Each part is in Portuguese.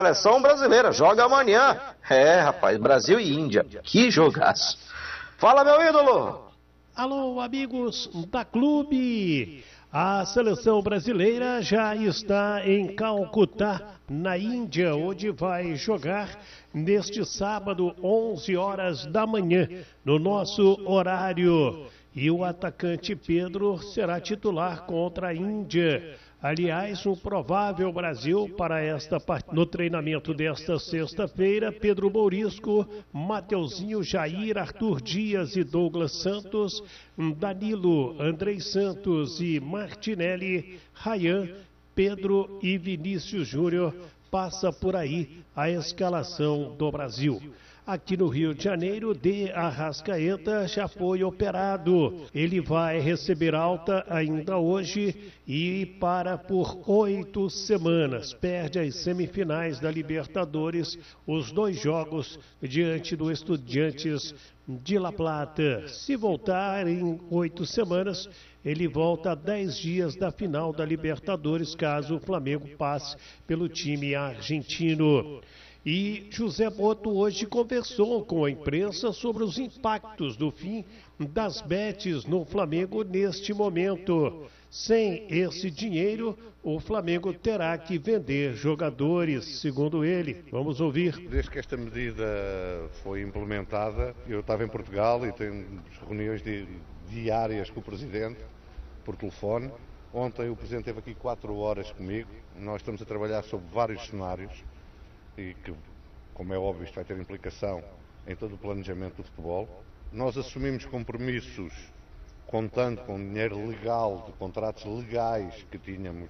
Seleção brasileira, joga amanhã. Rapaz, Brasil e Índia. Que jogaço. Fala, meu ídolo. Alô, amigos da Clube. A seleção brasileira já está em Calcutá, na Índia, onde vai jogar neste sábado, 11 horas da manhã, no nosso horário. E o atacante Pedro será titular contra a Índia. Aliás, um provável Brasil para esta partida. No treinamento desta sexta-feira, Pedro Mourisco, Mateuzinho, Jair, Arthur Dias e Douglas Santos, Danilo, Andrei Santos e Martinelli, Ryan, Pedro e Vinícius Júnior. Passa por aí a escalação do Brasil. Aqui no Rio de Janeiro, De Arrascaeta já foi operado. Ele vai receber alta ainda hoje e para por 8 semanas. Perde as semifinais da Libertadores, os 2 jogos diante do Estudiantes de La Plata. Se voltar em 8 semanas, ele volta a 10 dias da final da Libertadores, caso o Flamengo passe pelo time argentino. E José Boto hoje conversou com a imprensa sobre os impactos do fim das bets no Flamengo neste momento. Sem esse dinheiro, o Flamengo terá que vender jogadores, segundo ele. Vamos ouvir. Desde que esta medida foi implementada, eu estava em Portugal e tenho reuniões diárias com o Presidente por telefone. Ontem o Presidente esteve aqui 4 horas comigo. Nós estamos a trabalhar sobre vários cenários. E que, como é óbvio, isto vai ter implicação em todo o planejamento do futebol. Nós assumimos compromissos contando com dinheiro legal, de contratos legais que tínhamos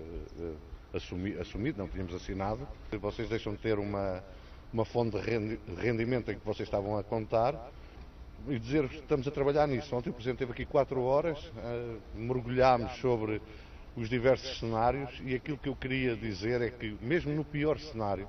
assumido, não tínhamos assinado. Vocês deixam de ter uma fonte de rendimento em que vocês estavam a contar e dizer que estamos a trabalhar nisso. Ontem o Presidente esteve aqui 4 horas, mergulhámos sobre os diversos cenários e aquilo que eu queria dizer é que mesmo no pior cenário,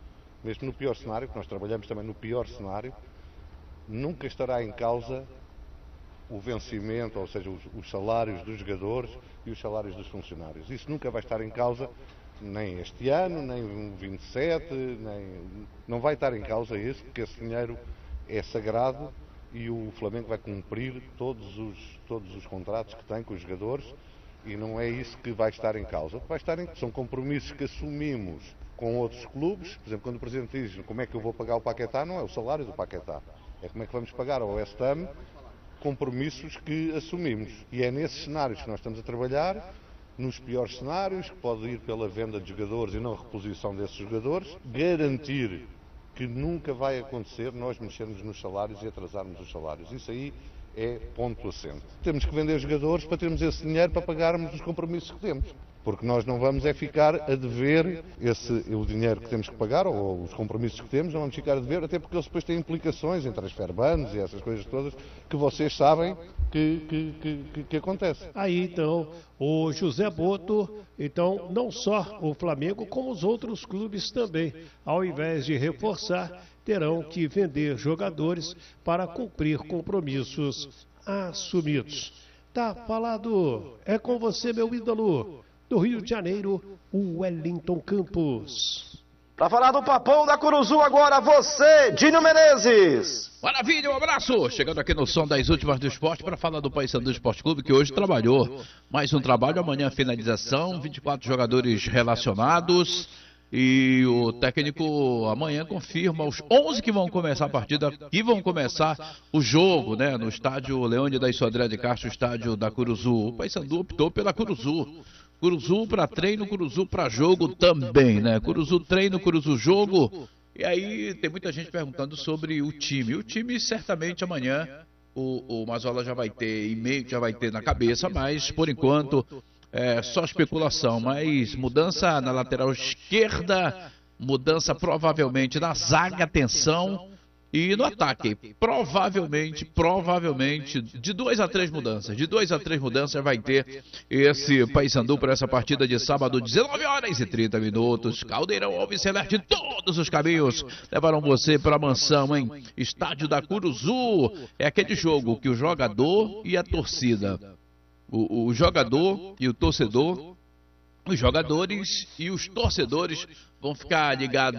que nós trabalhamos também no pior cenário, nunca estará em causa o vencimento, ou seja, os salários dos jogadores e os salários dos funcionários. Isso nunca vai estar em causa, nem este ano, nem 27, não vai estar em causa isso, porque esse dinheiro é sagrado e o Flamengo vai cumprir todos os contratos que tem com os jogadores e não é isso que vai estar em causa. O que vai estar em causa são compromissos que assumimos com outros clubes. Por exemplo, quando o Presidente diz como é que eu vou pagar o Paquetá, não é o salário do Paquetá, é como é que vamos pagar ao West Ham, compromissos que assumimos. E é nesses cenários que nós estamos a trabalhar, nos piores cenários, que pode ir pela venda de jogadores e não reposição desses jogadores, garantir que nunca vai acontecer nós mexermos nos salários e atrasarmos os salários. Isso aí é ponto assente. Temos que vender jogadores para termos esse dinheiro para pagarmos os compromissos que temos. Porque nós não vamos ficar a dever o dinheiro que temos que pagar, ou os compromissos que temos, não vamos ficar a dever, até porque eles depois têm implicações em transfer bans e essas coisas todas que vocês sabem que acontece. Aí então, o José Boto, então não só o Flamengo, como os outros clubes também, ao invés de reforçar, terão que vender jogadores para cumprir compromissos assumidos. Tá falado, é com você, meu ídolo. Do Rio de Janeiro, o Wellington Campos. Pra falar do papão da Curuzu agora, você, Dinho Menezes. Maravilha, um abraço. Chegando aqui no som das últimas do esporte para falar do Paysandu Esporte Clube, que hoje trabalhou. Mais um trabalho, amanhã finalização, 24 jogadores relacionados. E o técnico amanhã confirma os 11 que vão começar a partida, que vão começar o jogo, né? No estádio Leônidas Sodré de Castro, estádio da Curuzu. O Paysandu optou pela Curuzu. Curuzu para treino, Curuzu para jogo também, né? Curuzu treino, Curuzu jogo. E aí tem muita gente perguntando sobre o time. O time certamente amanhã o Mazola já vai ter e-mail, já vai ter na cabeça, mas por enquanto é só especulação. Mas mudança na lateral esquerda, mudança provavelmente na zaga, atenção. E no ataque, provavelmente, de 2 a 3 mudanças. De 2 a 3 mudanças vai ter esse Paysandu para essa partida de sábado, 19 horas e 30 minutos. Caldeirão Alves Celeste, todos os caminhos levarão você para a mansão, hein? Estádio da Curuzu. É aquele jogo que o jogador e a torcida, o jogador e o torcedor os jogadores e os torcedores vão ficar ligados